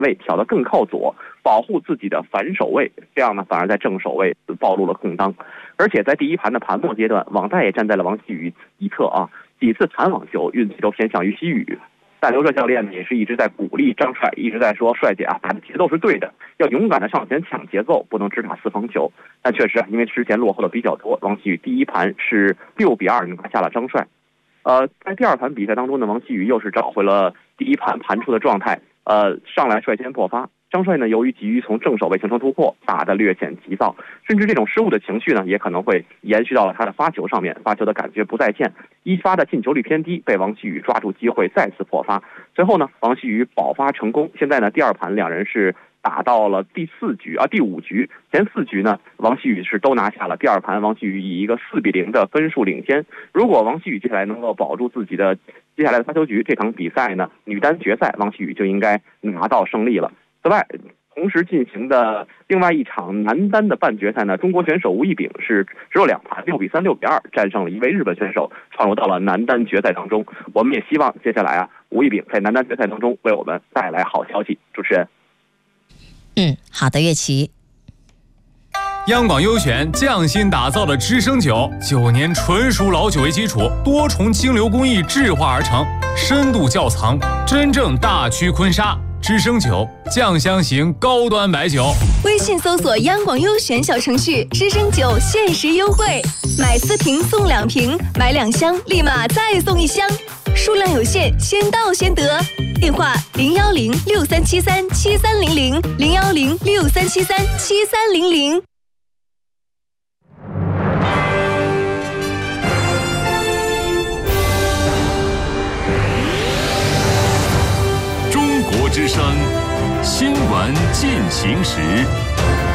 位调得更靠左，保护自己的反手位，这样呢反而在正手位暴露了空当。而且在第一盘的盘末阶段，网代也站在了王希雨一侧啊，几次弹网球运气都偏向于希雨。但刘彻教练也是一直在鼓励张帅，一直在说帅姐啊，打的节奏是对的，要勇敢的上前抢节奏，不能只打四方球。但确实因为之前落后的比较多，王希雨第一盘是6-2拿下了张帅。在第二盘比赛当中呢，王希雨又是找回了第一盘盘出的状态，上来率先破发。张帅呢，由于急于从正手位形成突破，打得略显急躁，甚至这种失误的情绪呢，也可能会延续到了他的发球上面，发球的感觉不在线，一发的进球率偏低，被王希雨抓住机会再次破发。随后呢，王希雨保发成功。现在呢，第二盘两人是打到了第5局，前4局呢，王希雨是都拿下了。第二盘，王希雨以一个4-0的分数领先。如果王希雨接下来能够保住自己的接下来的发球局，这场比赛呢，女单决赛，王希雨就应该拿到胜利了。此外，同时进行的另外一场男单的半决赛呢，中国选手吴亦丙是只有2盘，6-3、6-2战胜了一位日本选手，闯入到了男单决赛当中。我们也希望接下来吴亦丙在男单决赛当中为我们带来好消息。主持人， 好的，岳琪。 央广优选匠心打造的知声酒，9年纯熟老酒为基础，多重蒸馏工艺制化而成，深度窖藏，真正大曲坤沙。知声酒，酱香型高端白酒。 微信搜索央广优选小程序，知声酒限时优惠，买4瓶送2瓶，买2箱立马再送1箱，数量有限，先到先得。电话010-6373-7300，010-6373-7300。 中国之声新闻进行时。